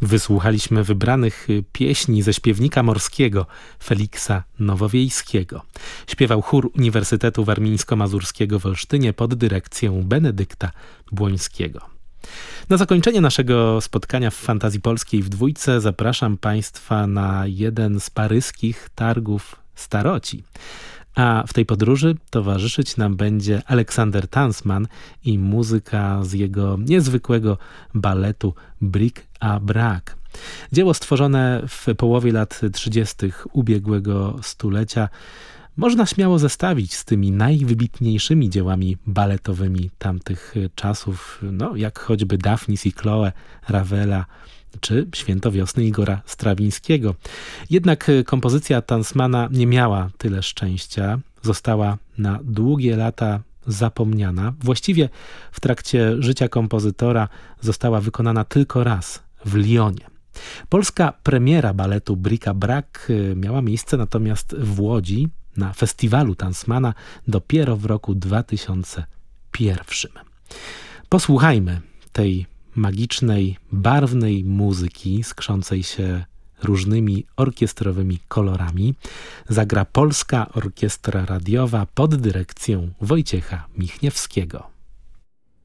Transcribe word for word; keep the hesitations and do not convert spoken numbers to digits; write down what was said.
Wysłuchaliśmy wybranych pieśni ze śpiewnika morskiego Feliksa Nowowiejskiego. Śpiewał chór Uniwersytetu Warmińsko-Mazurskiego w Olsztynie pod dyrekcją Benedykta Błońskiego. Na zakończenie naszego spotkania w Fantazji Polskiej w dwójce zapraszam Państwa na jeden z paryskich targów staroci. A w tej podróży towarzyszyć nam będzie Aleksander Tansman i muzyka z jego niezwykłego baletu Bric-à-Brac. Dzieło stworzone w połowie lat trzydziestych ubiegłego stulecia można śmiało zestawić z tymi najwybitniejszymi dziełami baletowymi tamtych czasów, no jak choćby Daphnis i Chloe Ravela, czy Święto Wiosny Igora Strawińskiego. Jednak kompozycja Tansmana nie miała tyle szczęścia. Została na długie lata zapomniana. Właściwie w trakcie życia kompozytora została wykonana tylko raz w Lyonie. Polska premiera baletu Bric-à-Brac miała miejsce natomiast w Łodzi na festiwalu Tansmana dopiero w roku dwa tysiące pierwszym. Posłuchajmy tej magicznej, barwnej muzyki skrzącej się różnymi orkiestrowymi kolorami. Zagra Polska Orkiestra Radiowa pod dyrekcją Wojciecha Michniewskiego.